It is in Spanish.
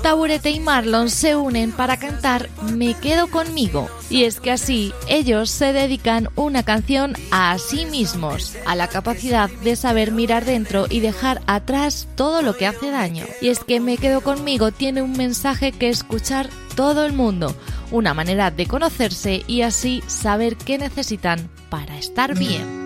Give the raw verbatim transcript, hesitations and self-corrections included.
Taburete y Marlon se unen para cantar Me quedo conmigo. Y es que así ellos se dedican una canción a sí mismos, a la capacidad de saber mirar dentro y dejar atrás todo lo que hace daño. Y es que Me quedo conmigo tiene un mensaje que escuchar todo el mundo, una manera de conocerse y así saber qué necesitan para estar bien.